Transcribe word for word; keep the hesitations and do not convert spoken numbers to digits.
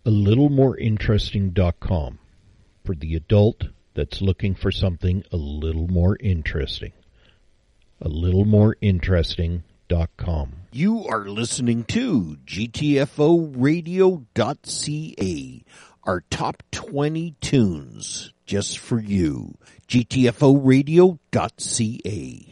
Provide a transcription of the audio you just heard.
a little more interesting dot com for the adult that's looking for something a little more interesting. a little more interesting dot com. You are listening to G T F O radio dot C A, our top twenty tunes just for you. G T F O radio dot C A.